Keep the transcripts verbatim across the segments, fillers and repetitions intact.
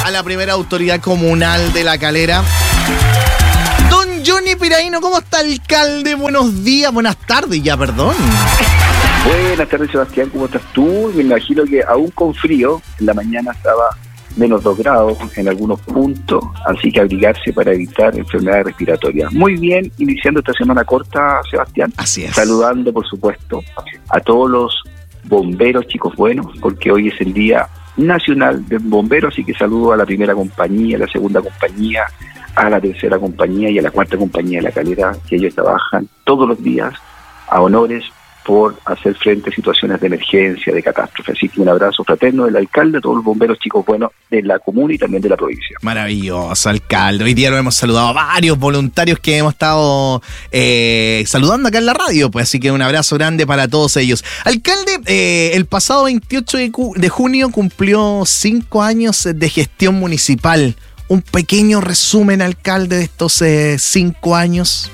a la primera autoridad comunal de La Calera. Don Johnny Piraíno, ¿cómo está, alcalde? Buenos días, buenas tardes ya, perdón. Buenas tardes, Sebastián, ¿cómo estás tú? Me imagino que aún con frío, en la mañana estaba menos dos grados en algunos puntos, así que abrigarse para evitar enfermedades respiratorias. Muy bien, iniciando esta semana corta, Sebastián. Así es. Saludando, por supuesto, a todos los bomberos, chicos buenos, porque hoy es el Día Nacional de Bomberos, así que saludo a la primera compañía, a la segunda compañía, a la tercera compañía y a la cuarta compañía de La Calera, que ellos trabajan todos los días a honores por hacer frente a situaciones de emergencia, de catástrofe. Así que un abrazo fraterno del alcalde, a todos los bomberos chicos buenos de la comuna y también de la provincia. Maravilloso, alcalde. Hoy día lo hemos saludado a varios voluntarios que hemos estado eh, saludando acá en la radio, pues así que un abrazo grande para todos ellos. Alcalde, eh, el pasado veintiocho de junio cumplió cinco años de gestión municipal. Un pequeño resumen, alcalde, de estos eh, cinco años.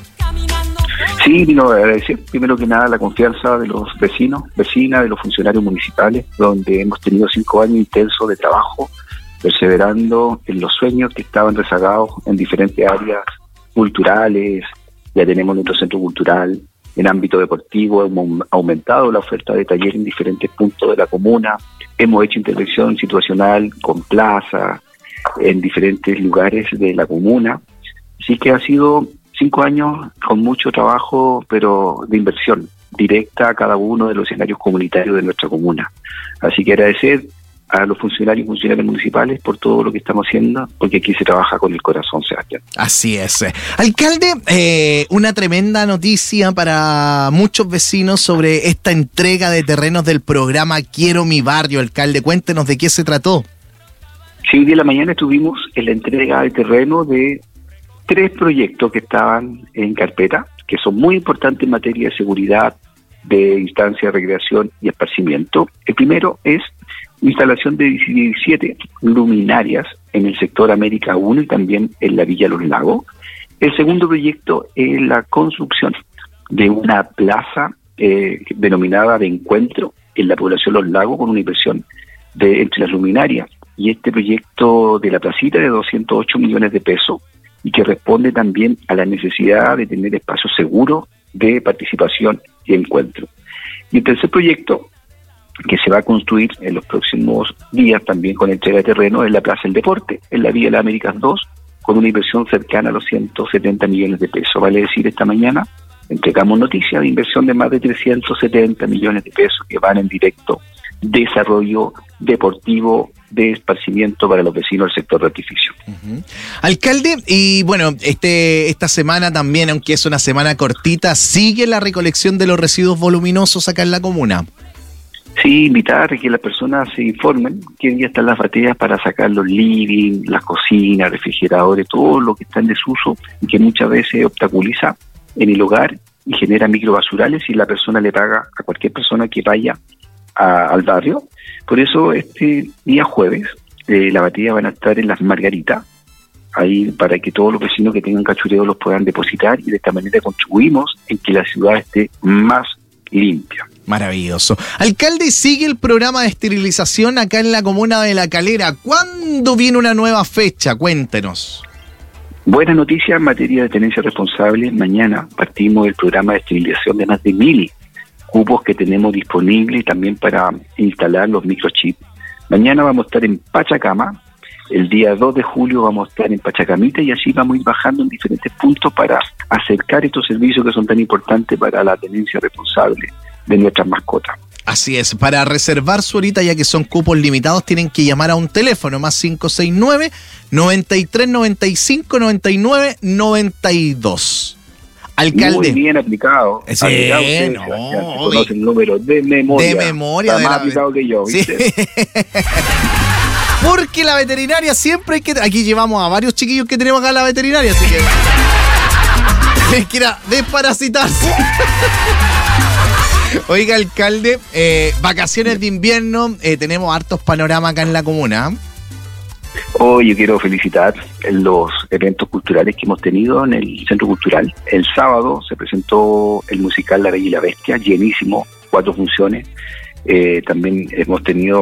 Sí, vino a agradecer primero que nada la confianza de los vecinos, vecinas, de los funcionarios municipales, donde hemos tenido cinco años intensos de trabajo, perseverando en los sueños que estaban rezagados en diferentes áreas culturales. Ya tenemos nuestro centro cultural, en ámbito deportivo hemos aumentado la oferta de talleres en diferentes puntos de la comuna, hemos hecho intervención situacional con plazas en diferentes lugares de la comuna, así que ha sido cinco años con mucho trabajo, pero de inversión directa a cada uno de los escenarios comunitarios de nuestra comuna. Así que agradecer a los funcionarios y funcionarias municipales por todo lo que estamos haciendo, porque aquí se trabaja con el corazón, Sebastián. Así es. Alcalde, eh, una tremenda noticia para muchos vecinos sobre esta entrega de terrenos del programa Quiero mi barrio. Alcalde, cuéntenos de qué se trató. Sí, hoy día de la mañana estuvimos en la entrega de terreno de tres proyectos que estaban en carpeta, que son muy importantes en materia de seguridad, de instancia de recreación y esparcimiento. El primero es instalación de diecisiete luminarias en el sector América uno y también en la Villa Los Lagos. El segundo proyecto es la construcción de una plaza eh, denominada de encuentro en la población Los Lagos, con una inversión de entre las luminarias y este proyecto de la placita de doscientos ocho millones de pesos, y que responde también a la necesidad de tener espacios seguros de participación y encuentro. Y el tercer proyecto, que se va a construir en los próximos días también con entrega de terreno, es la Plaza del Deporte, en la Vía de las Américas dos, con una inversión cercana a los ciento setenta millones de pesos. Vale decir, esta mañana entregamos noticia de inversión de más de trescientos setenta millones de pesos que van en directo desarrollo deportivo, de esparcimiento para los vecinos del sector de artificio. Uh-huh. Alcalde, y bueno, este esta semana también, aunque es una semana cortita, ¿sigue la recolección de los residuos voluminosos acá en la comuna? Sí, invitar a que las personas se informen que hoy día están las baterías para sacar los living, las cocinas, refrigeradores, todo lo que está en desuso y que muchas veces obstaculiza en el hogar y genera microbasurales y la persona le paga a cualquier persona que vaya a, al barrio. Por eso este día jueves eh, las baterías van a estar en Las Margaritas, ahí para que todos los vecinos que tengan cachureo los puedan depositar, y de esta manera contribuimos en que la ciudad esté más limpia. Maravilloso. Alcalde, sigue el programa de esterilización acá en la comuna de La Calera. ¿Cuándo viene una nueva fecha? Cuéntenos. Buena noticia en materia de tenencia responsable. Mañana partimos el programa de esterilización de más de mil cupos que tenemos disponibles también para instalar los microchips. Mañana vamos a estar en Pachacama, el día dos de julio vamos a estar en Pachacamita, y así vamos a ir bajando en diferentes puntos para acercar estos servicios que son tan importantes para la tenencia responsable de nuestras mascotas. Así es, para reservar su horita, ya que son cupos limitados, tienen que llamar a un teléfono más cinco seis nueve, noventa y tres, noventa y cinco, noventa y nueve, noventa y dos. Alcalde. Muy bien aplicado. Sí, aplicado usted, no, conoce el número de memoria. De memoria. Está de más la... aplicado que yo, ¿viste? Sí. Porque la veterinaria siempre hay que... Aquí llevamos a varios chiquillos que tenemos acá en la veterinaria, así que... Es que era desparasitarse. Oiga, alcalde, eh, vacaciones de invierno, eh, tenemos hartos panoramas acá en la comuna. Hoy yo quiero felicitar los eventos culturales que hemos tenido en el Centro Cultural. El sábado se presentó el musical La Bella y la Bestia, llenísimo, cuatro funciones. Eh, también hemos tenido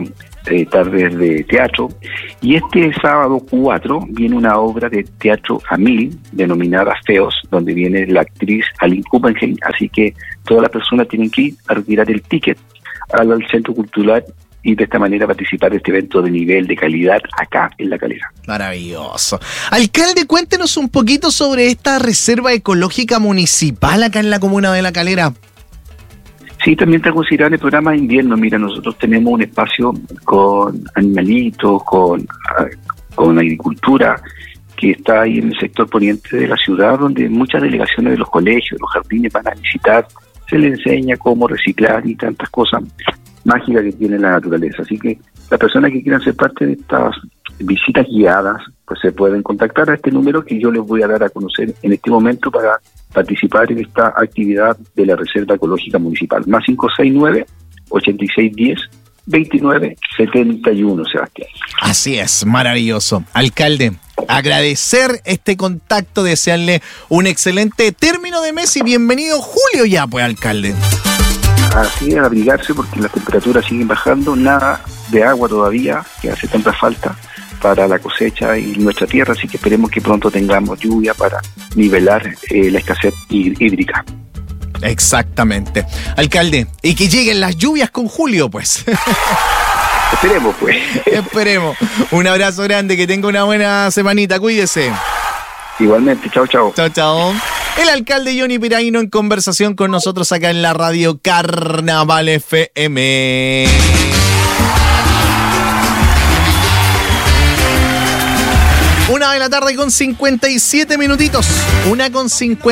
eh, tardes de teatro. Y este sábado cuatro viene una obra de teatro a mil, denominada Feos, donde viene la actriz Aline Kuppenheim. Así que todas las personas tienen que ir a retirar el ticket al, al Centro Cultural y de esta manera participar de este evento de nivel, de calidad, acá en La Calera. Maravilloso. Alcalde, cuéntenos un poquito sobre esta reserva ecológica municipal acá en la comuna de La Calera. Sí, también te considerar el programa de invierno. Mira, nosotros tenemos un espacio con animalitos, con, con agricultura, que está ahí en el sector poniente de la ciudad, donde muchas delegaciones de los colegios, los jardines van a visitar, se les enseña cómo reciclar y tantas cosas mágica que tiene la naturaleza. Así que las personas que quieran ser parte de estas visitas guiadas, pues se pueden contactar a este número que yo les voy a dar a conocer en este momento para participar en esta actividad de la Reserva Ecológica Municipal. Más cinco seis nueve, ochenta y seis diez, veintinueve setenta y uno, Sebastián. Así es, maravilloso. Alcalde, agradecer este contacto, desearle un excelente término de mes y bienvenido julio ya, pues, alcalde. Así es, abrigarse porque las temperaturas siguen bajando, nada de agua todavía, que hace tanta falta para la cosecha y nuestra tierra, así que esperemos que pronto tengamos lluvia para nivelar eh, la escasez hídrica. Exactamente. Alcalde, y que lleguen las lluvias con julio, pues. Esperemos, pues. Esperemos. Un abrazo grande, que tenga una buena semanita, cuídese. Igualmente, chao, chao. Chao, chao. El alcalde Johnny Piraino en conversación con nosotros acá en la radio Carnaval F M. Una de la tarde con cincuenta y siete minutitos. Una con cincuenta.